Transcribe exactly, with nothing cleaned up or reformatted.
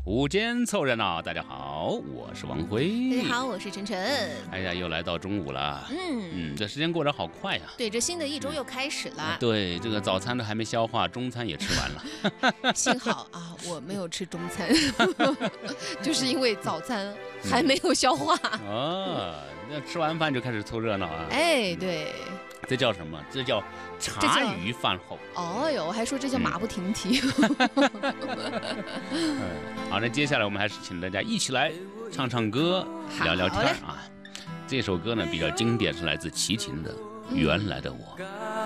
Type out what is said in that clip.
午间凑热闹，大家好，我是王辉。 大家好，我是晨晨。 哎呀，又来到中午了。 嗯嗯，这时间过得好快呀、啊。 对，这新的一周又开始了。 啊、对，这个早餐都还没消化，中餐也吃完了。 幸好啊，我没有吃中餐，就是因为早餐还没有消化。 嗯、哦，那吃完饭就开始凑热闹啊。 哎，对。 这叫什么？这叫茶余饭后。 哦哟，我还说这叫马不停蹄。 嗯、好，那接下来我们还是请大家一起来唱唱歌，聊聊天啊。这首歌呢比较经典，是来自齐秦的《原来的我》。